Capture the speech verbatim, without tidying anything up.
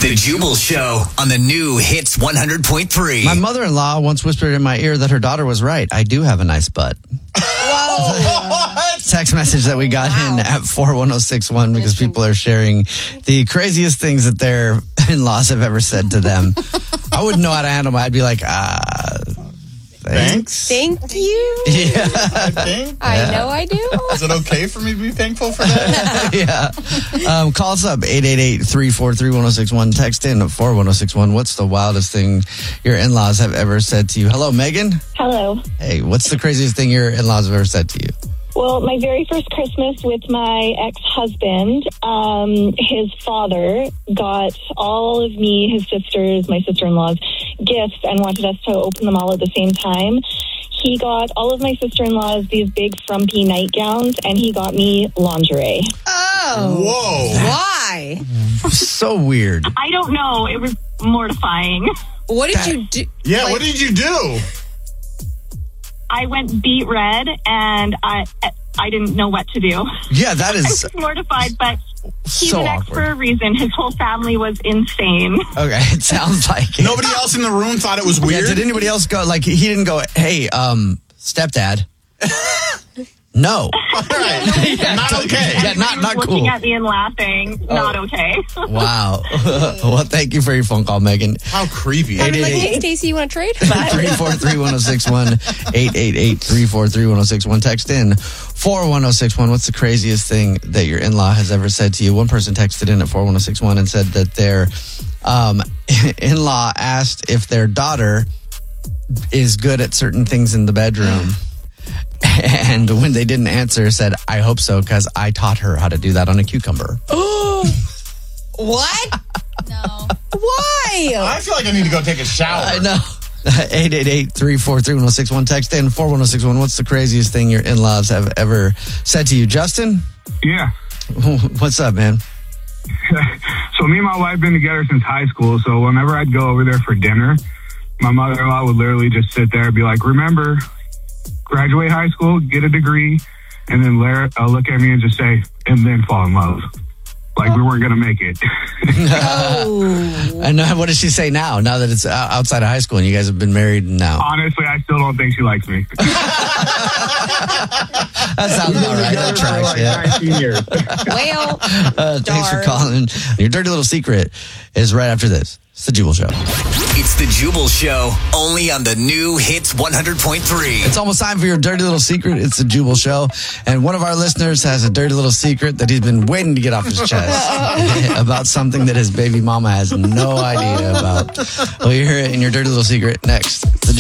The Jubal Show on the new Hits one hundred point three. My mother-in-law once whispered in my ear that her daughter was right. I do have a nice butt. Whoa. Text message that we got wow. in at four one zero six one because people are sharing the craziest things that their in-laws have ever said to them. I wouldn't know how to handle them. I'd be like, ah, thanks. Thank you. Yeah. I think. I Yeah. know I do. Is it okay for me to be thankful for that? Yeah. Um, call us up, eight eight eight, three four three, one zero six one. Text in at four one zero six one. What's the wildest thing your in-laws have ever said to you? Hello, Megan. Hello. Hey, what's the craziest thing your in-laws have ever said to you? Well, my very first Christmas with my ex-husband, um, his father got all of me, his sisters, my sister-in-law's gifts and wanted us to open them all at the same time. He got all of my sister-in-laws these big frumpy nightgowns, and he got me lingerie. Oh. Whoa. Why? So weird. I don't know. It was mortifying. What did That- you do? Yeah, Like- what did you do? I went beet red, and I I didn't know what to do. Yeah, that I is was mortified, but he's so an ex for awkward. a reason. His whole family was insane. Okay, it sounds like it. Nobody else in the room thought it was Yeah, weird? did anybody else go, like, he didn't go, hey, um, stepdad. No. All right. Not okay. Yeah, not, He was not looking cool. at me and laughing. Not okay. Wow. Well, thank you for your phone call, Megan. How creepy. I'm eight like, eight hey, eight, Stacey, you want to trade? three four three, one zero six one, eight eight eight, three four three, one zero six one. Text in four one zero six one. What's the craziest thing that your in-law has ever said to you? One person texted in at four one zero six one and said that their um, in-law asked if their daughter is good at certain things in the bedroom. And when they didn't answer, said, I hope so, because I taught her how to do that on a cucumber. What? No. Why? I feel like I need to go take a shower. I know. eight eight eight, three four three, one zero six one. Text in four one zero six one. What's the craziest thing your in-laws have ever said to you? Justin? Yeah. What's up, man? So me and my wife been together since high school. So whenever I'd go over there for dinner, my mother-in-law would literally just sit there and be like, remember, graduate high school, get a degree, and then Lara, uh, look at me and just say, and then fall in love. Like we weren't going to make it. Oh. And uh, what does she say now, now that it's uh, outside of high school and you guys have been married now? Honestly, I still don't think she likes me. That sounds about right. That tracks, yeah. nineteen years. Well, Uh, thanks for darn. calling. Your dirty little secret is right after this. It's the Jubal Show. It's the Jubal Show, only on the new Hits one hundred point three. It's almost time for your dirty little secret. It's the Jubal Show. And one of our listeners has a dirty little secret that he's been waiting to get off his chest about something that his baby mama has no idea about. Well, you hear it in your dirty little secret next. The